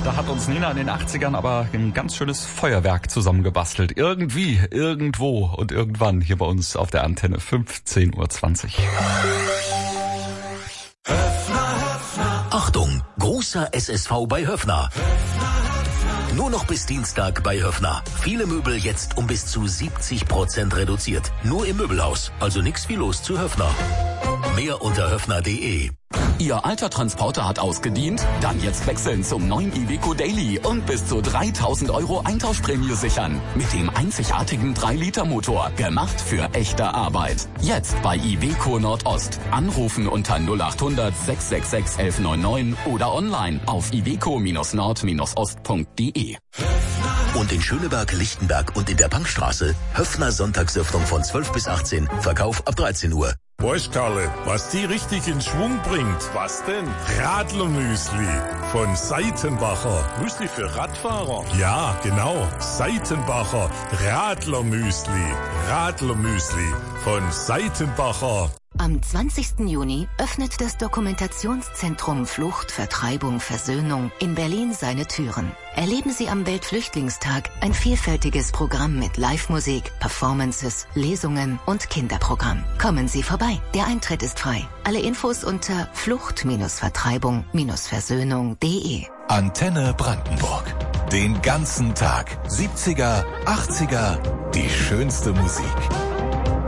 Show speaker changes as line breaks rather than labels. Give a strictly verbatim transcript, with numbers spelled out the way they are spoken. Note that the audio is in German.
da hat uns Nina in den achtzigern aber ein ganz schönes Feuerwerk zusammengebastelt. Irgendwie, irgendwo und irgendwann hier bei uns auf der Antenne fünfzehn Uhr zwanzig.
Achtung, großer S S V bei Höffner. Nur noch bis Dienstag bei Höffner. Viele Möbel jetzt um bis zu siebzig Prozent reduziert. Nur im Möbelhaus, also nix wie los zu Höffner. Mehr unter höffner punkt de.
Ihr alter Transporter hat ausgedient? Dann jetzt wechseln zum neuen Iveco Daily und bis zu dreitausend Euro Eintauschprämie sichern. Mit dem einzigartigen drei Liter Motor. Gemacht für echte Arbeit. Jetzt bei Iveco Nordost. Anrufen unter null acht hundert sechs sechs sechs elf neun neun oder online auf iveco nord ost punkt de.
Und in Schöneberg, Lichtenberg und in der Bankstraße Höffner Sonntagsöffnung von zwölf bis achtzehn. Verkauf ab dreizehn Uhr.
Weißt Karle, was die richtig in Schwung bringt? Was denn? Radlermüsli von Seitenbacher. Müsli für Radfahrer? Ja, genau. Seitenbacher Radlermüsli. Radlermüsli von Seitenbacher.
Am zwanzigsten Juni öffnet das Dokumentationszentrum Flucht, Vertreibung, Versöhnung in Berlin seine Türen. Erleben Sie am Weltflüchtlingstag ein vielfältiges Programm mit Live-Musik, Performances, Lesungen und Kinderprogramm. Kommen Sie vorbei. Der Eintritt ist frei. Alle Infos unter flucht Vertreibung Versöhnung punkt de.
Antenne Brandenburg. Den ganzen Tag. siebziger, achtziger, die schönste Musik.